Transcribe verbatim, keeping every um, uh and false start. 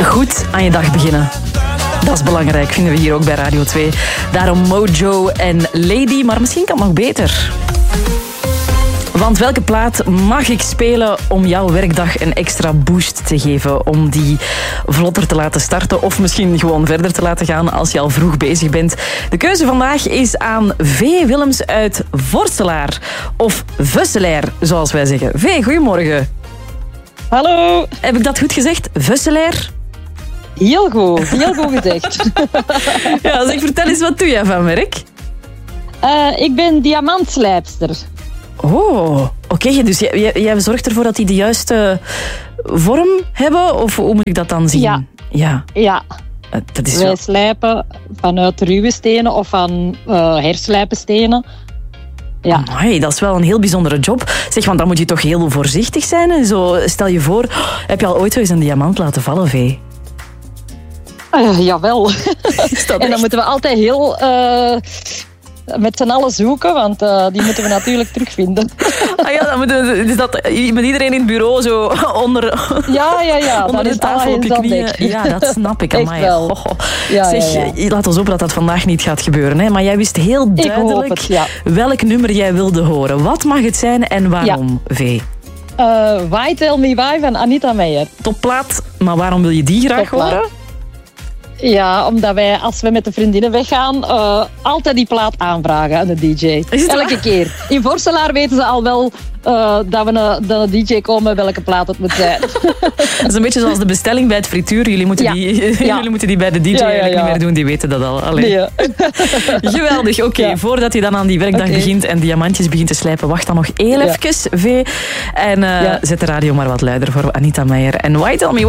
goed aan je dag beginnen. Dat is belangrijk, vinden we hier ook bij Radio twee. Daarom Mojo en Lady, maar misschien kan het nog beter. Want welke plaat mag ik spelen om jouw werkdag een extra boost te geven? Om die vlotter te laten starten of misschien gewoon verder te laten gaan als je al vroeg bezig bent. De keuze vandaag is aan V. Willems uit Vorselaar. Of Vusselaar, zoals wij zeggen. V, goedemorgen. Hallo. Heb ik dat goed gezegd? Vusselaar? Heel goed, heel goed gezegd. Ja, dus ik vertel eens, wat doe jij van werk? Uh, ik ben diamantslijpster. Oh, oké. Okay, dus jij, jij zorgt ervoor dat die de juiste vorm hebben? Of hoe moet ik dat dan zien? Ja. Ja. ja. Dat is Wij wel... slijpen vanuit ruwe stenen of van uh, herslijpenstenen. Ja. Amai, dat is wel een heel bijzondere job. Zeg, want dan moet je toch heel voorzichtig zijn. En zo, stel je voor, heb je al ooit zo eens een diamant laten vallen, V? Uh, jawel. En dan echt? moeten we altijd heel... Uh, met z'n allen zoeken, want uh, die moeten we natuurlijk terugvinden. Ah ja, dan moeten we, dus dat met iedereen in het bureau zo onder, ja, ja, ja. onder de tafel op je knieën. Ja, dat snap ik. Amai. Echt wel. Oh, oh. Ja, zeg, ja, ja. laat ons hopen dat dat vandaag niet gaat gebeuren. Hè? Maar jij wist heel duidelijk het, ja. welk nummer jij wilde horen. Wat mag het zijn en waarom, ja. V? Uh, Why Tell Me Why van Anita Meijer. Topplaat, maar waarom wil je die graag Topplaat. horen? Ja, omdat wij, als we met de vriendinnen weggaan, uh, altijd die plaat aanvragen aan de D J. Elke waar? keer. In Vorselaar weten ze al wel uh, dat we een, dat een D J komen welke plaat het moet zijn. Dat is een beetje zoals de bestelling bij het frituur. Jullie moeten, ja. die, Ja. jullie moeten die bij de D J Ja, ja, eigenlijk ja. niet meer doen. Die weten dat al. Allee. Nee, Geweldig. Oké, okay. Ja. Voordat je dan aan die werkdag Okay. begint en diamantjes begint te slijpen, wacht dan nog heel Ja. even, V. En uh, Ja. zet de radio maar wat luider voor Anita Meijer. En Why Tell Me Why?